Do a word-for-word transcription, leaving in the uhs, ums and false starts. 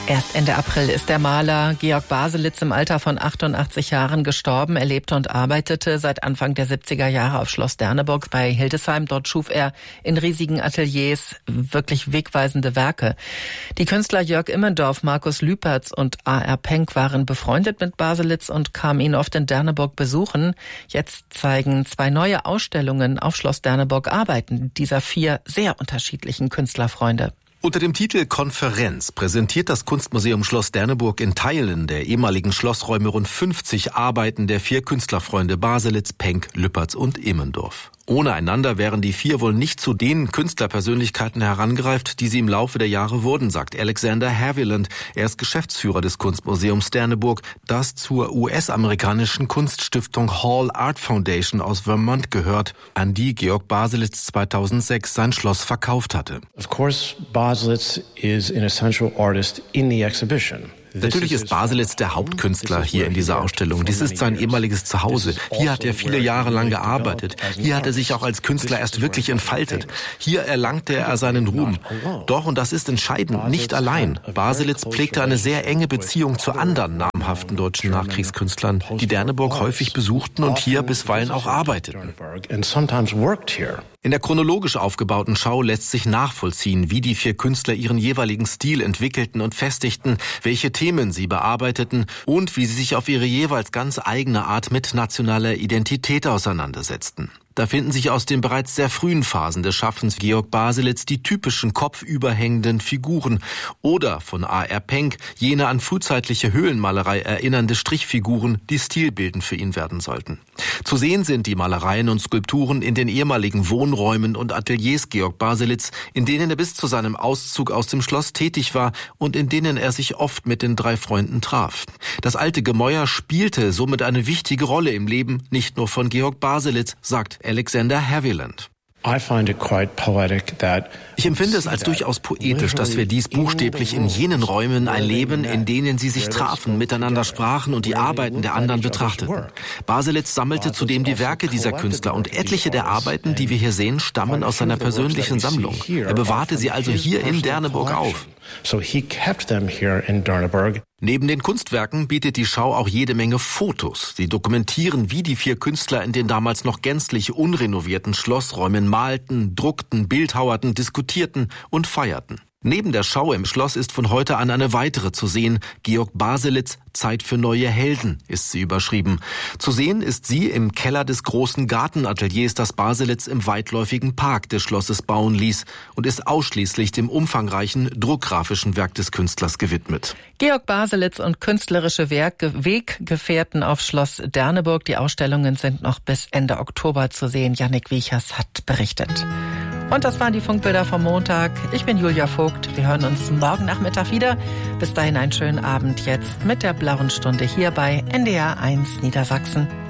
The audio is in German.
Erst Ende April ist der Maler Georg Baselitz im Alter von achtundachtzig Jahren gestorben. Er lebte und arbeitete seit Anfang der siebziger Jahre auf Schloss Derneburg bei Hildesheim. Dort schuf er in riesigen Ateliers wirklich wegweisende Werke. Die Künstler Jörg Immendorf, Markus Lüpertz und A R Penck waren befreundet mit Baselitz und kamen ihn oft in Derneburg besuchen. Jetzt zeigen zwei neue Ausstellungen auf Schloss Derneburg Arbeiten dieser vier sehr unterschiedlichen Künstlerfreunde. Unter dem Titel Konferenz präsentiert das Kunstmuseum Schloss Derneburg in Teilen der ehemaligen Schlossräume rund fünfzig Arbeiten der vier Künstlerfreunde Baselitz, Penck, Lüpertz und Immendorf. Ohne einander wären die vier wohl nicht zu den Künstlerpersönlichkeiten herangereift, die sie im Laufe der Jahre wurden, sagt Alexander Haviland. Er ist Geschäftsführer des Kunstmuseums Derneburg, das zur U S-amerikanischen Kunststiftung Hall Art Foundation aus Vermont gehört, an die Georg Baselitz zweitausendsechs sein Schloss verkauft hatte. Of course, Baselitz is an essential artist in the exhibition. Natürlich ist Baselitz der Hauptkünstler hier in dieser Ausstellung. Dies ist sein ehemaliges Zuhause. Hier hat er viele Jahre lang gearbeitet. Hier hat er sich auch als Künstler erst wirklich entfaltet. Hier erlangte er seinen Ruhm. Doch, und das ist entscheidend, nicht allein. Baselitz pflegte eine sehr enge Beziehung zu anderen namhaften deutschen Nachkriegskünstlern, die Derneburg häufig besuchten und hier bisweilen auch arbeiteten. In der chronologisch aufgebauten Schau lässt sich nachvollziehen, wie die vier Künstler ihren jeweiligen Stil entwickelten und festigten, welche Themen sie bearbeiteten und wie sie sich auf ihre jeweils ganz eigene Art mit nationaler Identität auseinandersetzten. Da finden sich aus den bereits sehr frühen Phasen des Schaffens Georg Baselitz die typischen kopfüberhängenden Figuren oder von A R Penck jene an frühzeitliche Höhlenmalerei erinnernde Strichfiguren, die stilbildend für ihn werden sollten. Zu sehen sind die Malereien und Skulpturen in den ehemaligen Wohnräumen und Ateliers Georg Baselitz, in denen er bis zu seinem Auszug aus dem Schloss tätig war und in denen er sich oft mit den drei Freunden traf. Das alte Gemäuer spielte somit eine wichtige Rolle im Leben, nicht nur von Georg Baselitz, sagt Alexander Haviland. Ich empfinde es als durchaus poetisch, dass wir dies buchstäblich in jenen Räumen erleben, in denen sie sich trafen, miteinander sprachen und die Arbeiten der anderen betrachteten. Baselitz sammelte zudem die Werke dieser Künstler und etliche der Arbeiten, die wir hier sehen, stammen aus seiner persönlichen Sammlung. Er bewahrte sie also hier in Derneburg auf. Neben den Kunstwerken bietet die Schau auch jede Menge Fotos. Sie dokumentieren, wie die vier Künstler in den damals noch gänzlich unrenovierten Schlossräumen malten, druckten, bildhauerten, diskutierten und feierten. Neben der Schau im Schloss ist von heute an eine weitere zu sehen. Georg Baselitz, Zeit für neue Helden, ist sie überschrieben. Zu sehen ist sie im Keller des großen Gartenateliers, das Baselitz im weitläufigen Park des Schlosses bauen ließ und ist ausschließlich dem umfangreichen druckgrafischen Werk des Künstlers gewidmet. Georg Baselitz und künstlerische Werke, Weggefährten auf Schloss Derneburg. Die Ausstellungen sind noch bis Ende Oktober zu sehen. Jannik Wiechers hat berichtet. Und das waren die Funkbilder vom Montag. Ich bin Julia Vogt. Wir hören uns morgen Nachmittag wieder. Bis dahin einen schönen Abend jetzt mit der Blauen Stunde hier bei N D R eins Niedersachsen.